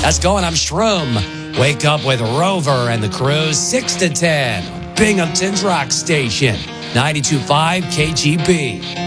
How's it going? I'm Shroom. Wake up with Rover and the crew, 6 to 10. Binghamton's Rock Station, 92.5 KGB.